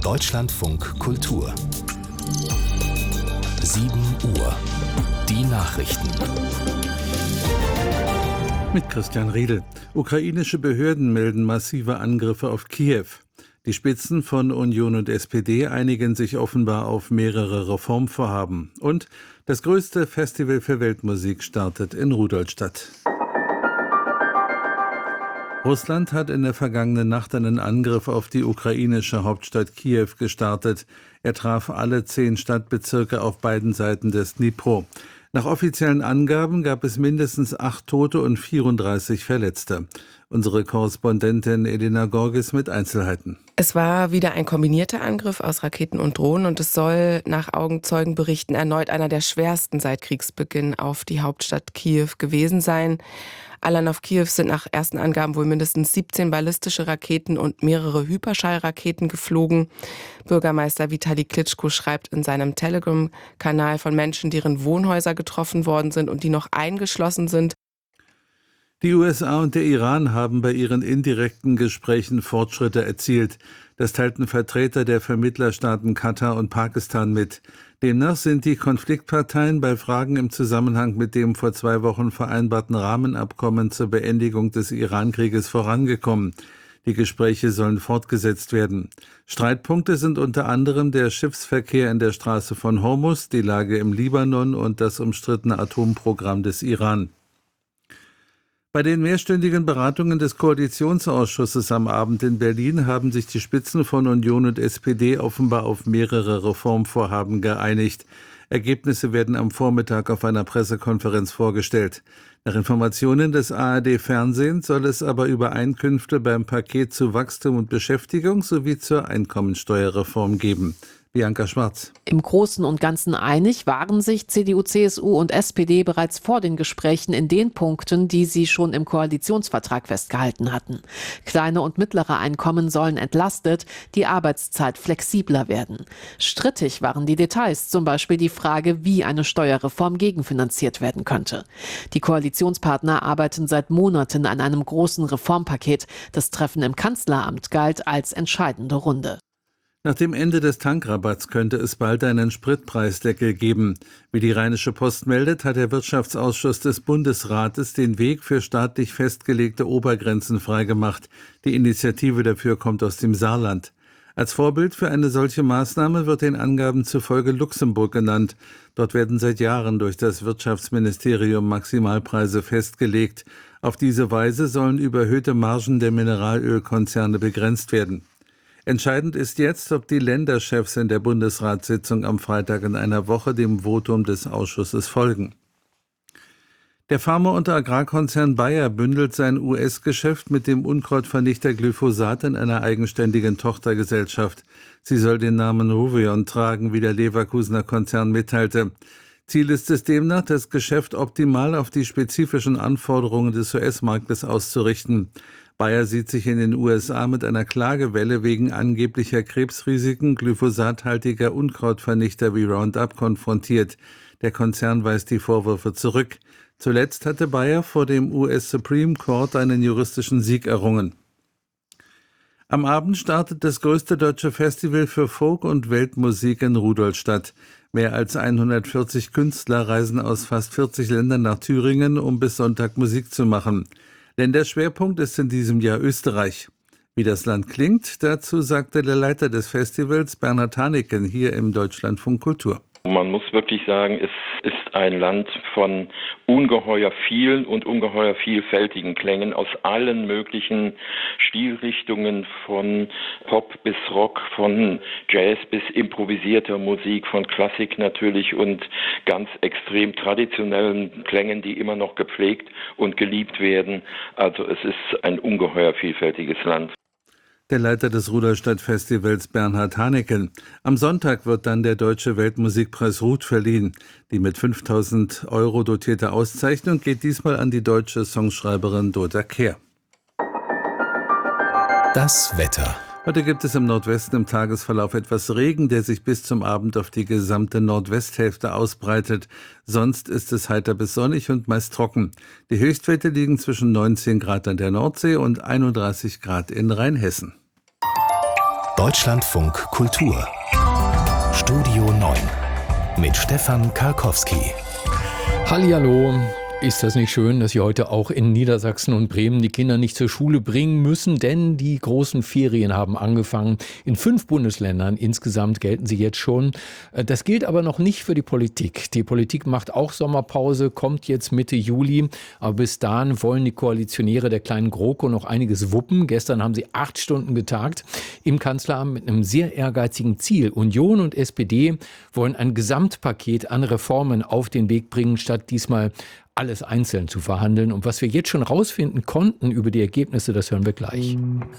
Deutschlandfunk Kultur 7 Uhr. Die Nachrichten. Mit Christian Riedel. Ukrainische Behörden melden massive Angriffe auf Kiew. Die Spitzen von Union und SPD einigen sich offenbar auf mehrere Reformvorhaben. Und das größte Festival für Weltmusik startet in Rudolstadt. Russland hat in der vergangenen Nacht einen Angriff auf die ukrainische Hauptstadt Kiew gestartet. Er traf alle 10 Stadtbezirke auf beiden Seiten des Dnipro. Nach offiziellen Angaben gab es mindestens 8 Tote und 34 Verletzte. Unsere Korrespondentin Elena Gorgis mit Einzelheiten. Es war wieder ein kombinierter Angriff aus Raketen und Drohnen und es soll nach Augenzeugenberichten erneut einer der schwersten seit Kriegsbeginn auf die Hauptstadt Kiew gewesen sein. Allein auf Kiew sind nach ersten Angaben wohl mindestens 17 ballistische Raketen und mehrere Hyperschallraketen geflogen. Bürgermeister Vitali Klitschko schreibt in seinem Telegram-Kanal von Menschen, deren Wohnhäuser getroffen worden sind und die noch eingeschlossen sind. Die USA und der Iran haben bei ihren indirekten Gesprächen Fortschritte erzielt. Das teilten Vertreter der Vermittlerstaaten Katar und Pakistan mit. Demnach sind die Konfliktparteien bei Fragen im Zusammenhang mit dem vor 2 Wochen vereinbarten Rahmenabkommen zur Beendigung des Iran-Krieges vorangekommen. Die Gespräche sollen fortgesetzt werden. Streitpunkte sind unter anderem der Schiffsverkehr in der Straße von Hormuz, die Lage im Libanon und das umstrittene Atomprogramm des Iran. Bei den mehrstündigen Beratungen des Koalitionsausschusses am Abend in Berlin haben sich die Spitzen von Union und SPD offenbar auf mehrere Reformvorhaben geeinigt. Ergebnisse werden am Vormittag auf einer Pressekonferenz vorgestellt. Nach Informationen des ARD-Fernsehens soll es aber Übereinkünfte beim Paket zu Wachstum und Beschäftigung sowie zur Einkommensteuerreform geben. Bianca Schwarz. Im Großen und Ganzen einig waren sich CDU, CSU und SPD bereits vor den Gesprächen in den Punkten, die sie schon im Koalitionsvertrag festgehalten hatten. Kleine und mittlere Einkommen sollen entlastet, die Arbeitszeit flexibler werden. Strittig waren die Details, zum Beispiel die Frage, wie eine Steuerreform gegenfinanziert werden könnte. Die Koalitionspartner arbeiten seit Monaten an einem großen Reformpaket. Das Treffen im Kanzleramt galt als entscheidende Runde. Nach dem Ende des Tankrabatts könnte es bald einen Spritpreisdeckel geben. Wie die Rheinische Post meldet, hat der Wirtschaftsausschuss des Bundesrates den Weg für staatlich festgelegte Obergrenzen freigemacht. Die Initiative dafür kommt aus dem Saarland. Als Vorbild für eine solche Maßnahme wird den Angaben zufolge Luxemburg genannt. Dort werden seit Jahren durch das Wirtschaftsministerium Maximalpreise festgelegt. Auf diese Weise sollen überhöhte Margen der Mineralölkonzerne begrenzt werden. Entscheidend ist jetzt, ob die Länderchefs in der Bundesratssitzung am Freitag in einer Woche dem Votum des Ausschusses folgen. Der Pharma- und Agrarkonzern Bayer bündelt sein US-Geschäft mit dem Unkrautvernichter Glyphosat in einer eigenständigen Tochtergesellschaft. Sie soll den Namen Ruveon tragen, wie der Leverkusener Konzern mitteilte. Ziel ist es demnach, das Geschäft optimal auf die spezifischen Anforderungen des US-Marktes auszurichten. Bayer sieht sich in den USA mit einer Klagewelle wegen angeblicher Krebsrisiken glyphosathaltiger Unkrautvernichter wie Roundup konfrontiert. Der Konzern weist die Vorwürfe zurück. Zuletzt hatte Bayer vor dem US Supreme Court einen juristischen Sieg errungen. Am Abend startet das größte deutsche Festival für Folk- und Weltmusik in Rudolstadt. Mehr als 140 Künstler reisen aus fast 40 Ländern nach Thüringen, um bis Sonntag Musik zu machen. Länderschwerpunkt ist in diesem Jahr Österreich. Wie das Land klingt, dazu sagte der Leiter des Festivals Bernhard Haneken hier im Deutschlandfunk Kultur. Man muss wirklich sagen, es ist ein Land von ungeheuer vielen und ungeheuer vielfältigen Klängen aus allen möglichen Stilrichtungen, von Pop bis Rock, von Jazz bis improvisierter Musik, von Klassik natürlich und ganz extrem traditionellen Klängen, die immer noch gepflegt und geliebt werden. Also es ist ein ungeheuer vielfältiges Land. Der Leiter des Rudolstadt-Festivals Bernhard Haneken. Am Sonntag wird dann der Deutsche Weltmusikpreis Ruth verliehen. Die mit 5.000 € dotierte Auszeichnung geht diesmal an die deutsche Songschreiberin Dota Kehr. Das Wetter. Heute gibt es im Nordwesten im Tagesverlauf etwas Regen, der sich bis zum Abend auf die gesamte Nordwesthälfte ausbreitet. Sonst ist es heiter bis sonnig und meist trocken. Die Höchstwerte liegen zwischen 19 Grad an der Nordsee und 31 Grad in Rheinhessen. Deutschlandfunk Kultur. Studio 9 mit Stefan Karkowski. Hallihallo. Ist das nicht schön, dass Sie heute auch in Niedersachsen und Bremen die Kinder nicht zur Schule bringen müssen, denn die großen Ferien haben angefangen. In 5 Bundesländern insgesamt gelten sie jetzt schon. Das gilt aber noch nicht für die Politik. Die Politik macht auch Sommerpause, kommt jetzt Mitte Juli. Aber bis dahin wollen die Koalitionäre der kleinen GroKo noch einiges wuppen. Gestern haben sie 8 Stunden getagt im Kanzleramt mit einem sehr ehrgeizigen Ziel. Union und SPD wollen ein Gesamtpaket an Reformen auf den Weg bringen, statt diesmal alles einzeln zu verhandeln. Und was wir jetzt schon rausfinden konnten über die Ergebnisse, das hören wir gleich.